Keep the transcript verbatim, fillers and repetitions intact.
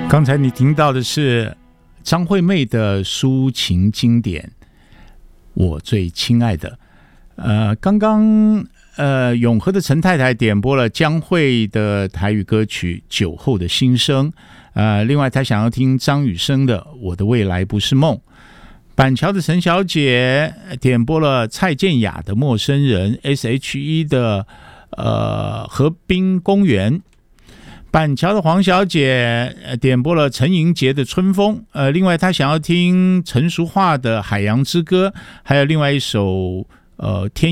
刚才你听到的是张惠妹的抒情经典《我最亲爱的》。呃，刚刚呃永和的陈太太点播了江蕙的台语歌曲《酒后的心声》。呃，另外她想要听张雨生的《我的未来不是梦》。板桥的陈小姐点播了蔡健雅的《陌生人》， S H E 的呃河滨公园。板桥的黄小姐点播了陈盈杰的《春风》，呃，另外她想要听陈淑桦的《海洋之歌》，还有另外一首呃天